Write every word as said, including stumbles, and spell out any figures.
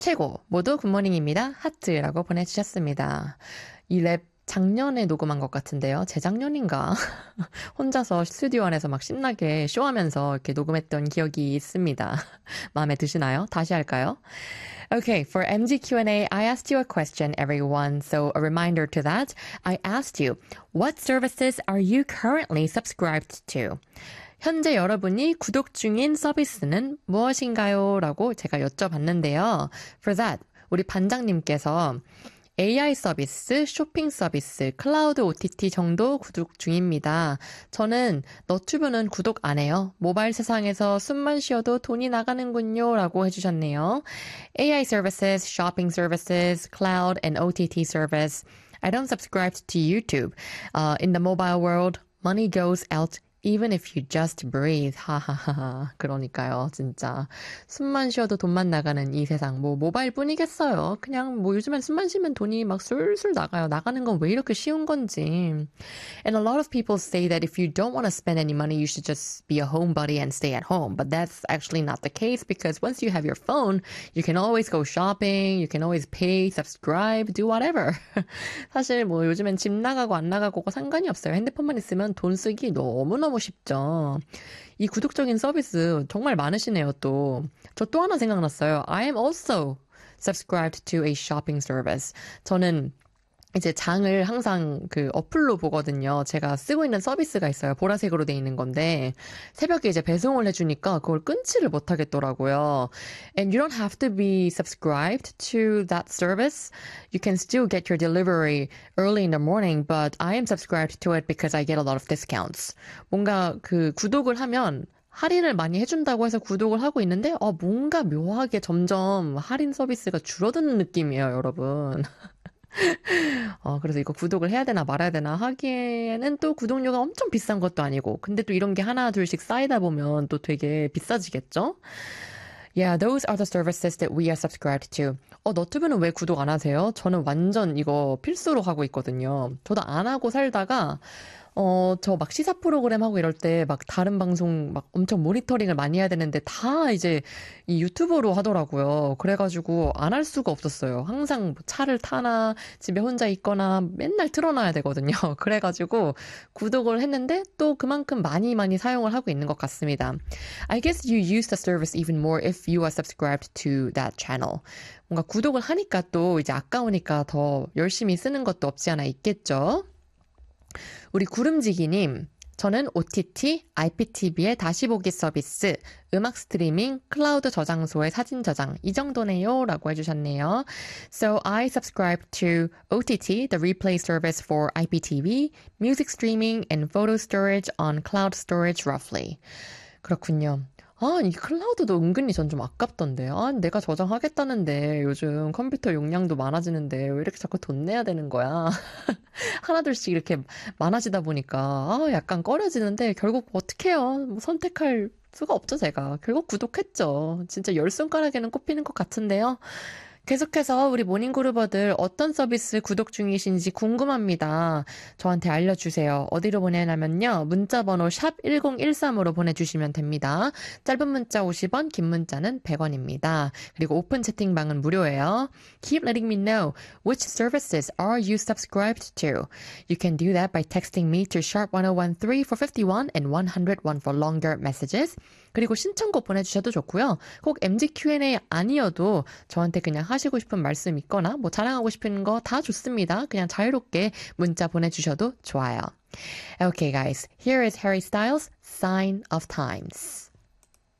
최고! 모두 굿모닝입니다. 하트라고 보내주셨습니다. 이 랩 작년에 녹음한 것 같은데요. 재작년인가? 혼자서 스튜디오 안에서 막 신나게 쇼하면서 이렇게 녹음했던 기억이 있습니다. 마음에 드시나요? 다시 할까요? Okay, for M G Q and A, I asked you a question, everyone. So a reminder to that, I asked you, what services are you currently subscribed to? 현재 여러분이 구독 중인 서비스는 무엇인가요? 라고 제가 여쭤봤는데요. For that, 우리 반장님께서 에이아이 서비스, 쇼핑 서비스, 클라우드 오티티 정도 구독 중입니다. 저는 너튜브는 구독 안 해요. 모바일 세상에서 숨만 쉬어도 돈이 나가는군요. 라고 해주셨네요. 에이아이 services, shopping services, cloud and 오티티 service. I don't subscribe to YouTube. Uh, in the mobile world, money goes out even if you just breathe. 하하하. 그러니까요, 진짜. 숨만 쉬어도 돈만 나가는 이 세상. 뭐, 모바일 뿐이겠어요. 그냥 뭐 요즘엔 숨만 쉬면 돈이 막 술술 나가요. 나가는 건 왜 이렇게 쉬운 건지. And a lot of people say that if you don't want to spend any money, you should just be a homebody and stay at home. But that's actually not the case because once you have your phone, you can always go shopping, you can always pay, subscribe, do whatever. 사실 뭐 요즘엔 집 나가고 안 나가고 상관이 없어요. 핸드폰만 있으면 돈 쓰기 너무너무 너무 쉽죠. 이 구독적인 서비스 정말 많으시네요, 또. 저 또 하나 생각났어요. I am also subscribed to a shopping service. 저는 이제 장을 항상 그 어플로 보거든요. 제가 쓰고 있는 서비스가 있어요. 보라색으로 돼 있는 건데 새벽에 이제 배송을 해주니까 그걸 끊지를 못하겠더라고요. And you don't have to be subscribed to that service. You can still get your delivery early in the morning, but I am subscribed to it because I get a lot of discounts. 뭔가 그 구독을 하면 할인을 많이 해준다고 해서 구독을 하고 있는데 어, 뭔가 묘하게 점점 할인 서비스가 줄어드는 느낌이에요, 여러분. 어, 그래서 이거 구독을 해야 되나 말아야 되나 하기에는 또 구독료가 엄청 비싼 것도 아니고 근데 또 이런 게 하나 둘씩 쌓이다 보면 또 되게 비싸지겠죠? Yeah, those are the services that we are subscribed to. 어, 너튜브는 왜 구독 안 하세요? 저는 완전 이거 필수로 하고 있거든요. 저도 안 하고 살다가 어, 저 막 시사 프로그램 하고 이럴 때 막 다른 방송 막 엄청 모니터링을 많이 해야 되는데 다 이제 이 유튜버로 하더라고요. 그래가지고 안 할 수가 없었어요. 항상 뭐 차를 타나 집에 혼자 있거나 맨날 틀어놔야 되거든요. 그래가지고 구독을 했는데 또 그만큼 많이 많이 사용을 하고 있는 것 같습니다. I guess you use the service even more if you are subscribed to that channel. 뭔가 구독을 하니까 또 이제 아까우니까 더 열심히 쓰는 것도 없지 않아 있겠죠? 우리 구름지기님, 저는 오티티, 아이피티비의 다시 보기 서비스, 음악 스트리밍, 클라우드 저장소의 사진 저장 이 정도네요 라고 해주셨네요. So I subscribe to O T T, the replay service for I P T V, music streaming and photo storage on cloud storage roughly. 그렇군요. 아, 이 클라우드도 은근히 전 좀 아깝던데. 아, 내가 저장하겠다는데 요즘 컴퓨터 용량도 많아지는데 왜 이렇게 자꾸 돈 내야 되는 거야? 하나둘씩 이렇게 많아지다 보니까 아, 약간 꺼려지는데 결국 어떡해요? 뭐 선택할 수가 없죠, 제가. 결국 구독했죠. 진짜 열 손가락에는 꼽히는 것 같은데요. 계속해서 우리 모닝그루버들 어떤 서비스 구독 중이신지 궁금합니다. 저한테 알려주세요. 어디로 보내냐면요. 문자번호 샵 일공일삼으로 보내주시면 됩니다. 짧은 문자 오십 원, 긴 문자는 백 원입니다. 그리고 오픈 채팅방은 무료예요. Keep letting me know which services are you subscribed to. You can do that by texting me to sharp ten thirteen for fifty-one and one oh one for longer messages. 그리고 신청곡 보내주셔도 좋고요. 꼭 엠지 큐 앤 에이 아니어도 저한테 그냥 하시고 싶은 말씀 있거나 뭐 자랑하고 싶은 거 다 좋습니다. 그냥 자유롭게 문자 보내주셔도 좋아요. Okay guys, here is Harry Styles' Sign of Times.